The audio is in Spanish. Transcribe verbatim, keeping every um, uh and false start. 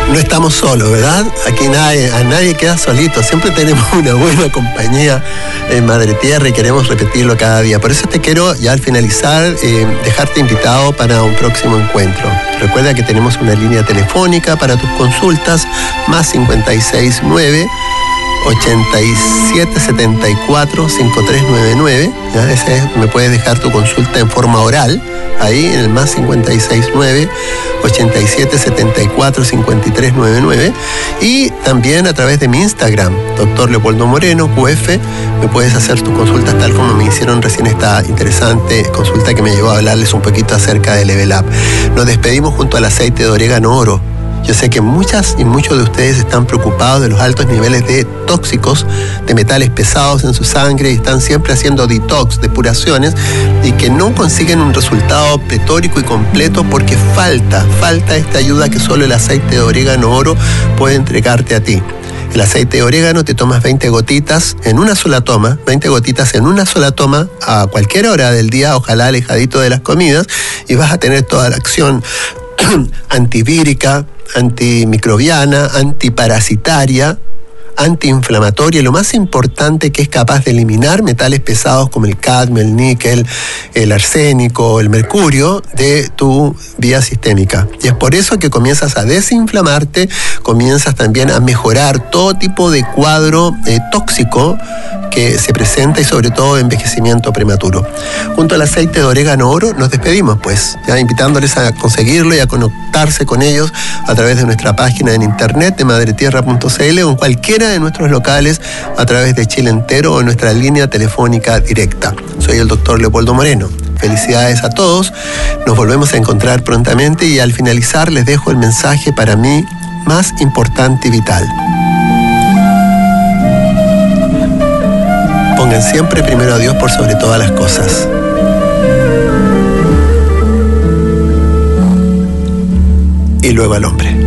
No estamos solos, ¿verdad? Aquí nadie, a nadie queda solito. Siempre tenemos una buena compañía en Madre Tierra y queremos repetirlo cada día. Por eso te quiero, ya al finalizar, eh, dejarte invitado para un próximo encuentro. Recuerda que tenemos una línea telefónica para tus consultas, más cincuenta y seis nueve, ochenta y siete setenta y cuatro, cincuenta y tres noventa y nueve. ¿Ya? Ese es, me puedes dejar tu consulta en forma oral, ahí en el más cincuenta y seis nueve, ochenta y siete setenta y cuatro, cincuenta y tres noventa y nueve. Y también a través de mi Instagram, doctor Leopoldo Moreno, Q F, me puedes hacer tus consultas tal como me hicieron recién esta interesante consulta que me llevó a hablarles un poquito acerca del Level Up. Nos despedimos junto al aceite de orégano oro. Yo sé que muchas y muchos de ustedes están preocupados de los altos niveles de tóxicos, de metales pesados en su sangre y están siempre haciendo detox, depuraciones, y que no consiguen un resultado pletórico y completo porque falta, falta esta ayuda que solo el aceite de orégano oro puede entregarte a ti. El aceite de orégano te tomas veinte gotitas en una sola toma, veinte gotitas en una sola toma a cualquier hora del día, ojalá alejadito de las comidas, y vas a tener toda la acción antivírica, antimicrobiana, antiparasitaria, antiinflamatoria y lo más importante, que es capaz de eliminar metales pesados como el cadmio, el níquel, el arsénico, el mercurio de tu vía sistémica. Y es por eso que comienzas a desinflamarte, comienzas también a mejorar todo tipo de cuadro eh, tóxico que se presenta y sobre todo envejecimiento prematuro. Junto al aceite de orégano oro nos despedimos, pues, ya invitándoles a conseguirlo y a conectarse con ellos a través de nuestra página en internet de madretierra punto c l o en cualquiera de nuestros locales a través de Chile entero o en nuestra línea telefónica directa. Soy el doctor Leopoldo Moreno. Felicidades a todos, nos volvemos a encontrar prontamente y al finalizar les dejo el mensaje para mí más importante y vital. Pongan siempre primero a Dios por sobre todas las cosas. Y luego al hombre.